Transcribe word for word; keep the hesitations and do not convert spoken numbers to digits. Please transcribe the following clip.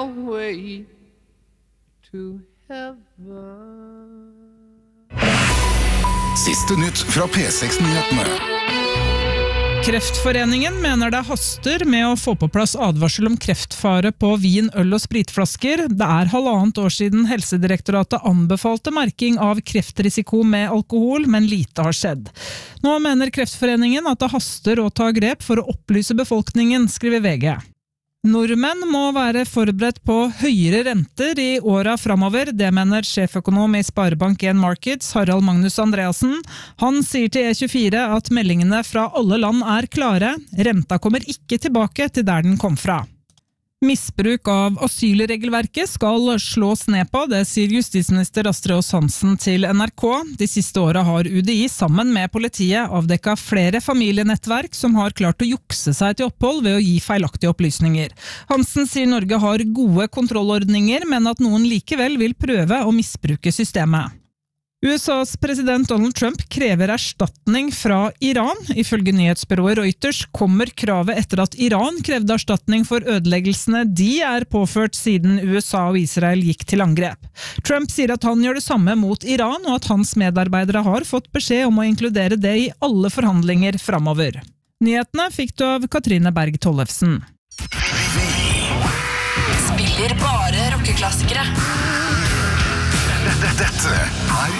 long way to heaven. Siste nytt fra P seks-nyhetene. Kreftforeningen mener det haster med å få på plass advarsel om kreftfare på vin, øl og spritflasker. Det er halvannet år siden Helsedirektoratet anbefalte merking av kreftrisiko med alkohol, men lite har skjedd. Nå mener Kreftforeningen at det haster å ta grep for å opplyse befolkningen, skriver V G. Nordmenn må være forberedt på høyere renter i åra framover, det mener sjeføkonom i Sparebank en Markets, Harald Magnus Andreassen. Han sier til E tjuefire at meldingene fra alle land er klare. Renta kommer ikke tilbake til der den kom fra. Misbruk av asylregelverket skal slås ned på, det sier justisminister Astrid Aas Hansen til N R K. De siste åra har U D I sammen med politiet avdekket flere familienettverk som har klart å jukse seg til opphold ved å gi feilaktige opplysninger. Hansen sier Norge har gode kontrollordninger, men at noen likevel vil prøve å misbruke systemet. U S A's president Donald Trump krever erstatning fra Iran. Ifølge nyhetsbyrået Reuters kommer kravet etter at Iran krevde erstatning for ødeleggelsene de er påført siden U S A og Israel gikk til angrep. Trump sier at han gjør det samme mot Iran, og at hans medarbeidere har fått beskjed om å inkludere det i alle forhandlinger framover. Nyhetene fikk du av Katrine Berg Tollefsen. Spiller bare rockeklassikere. Dette er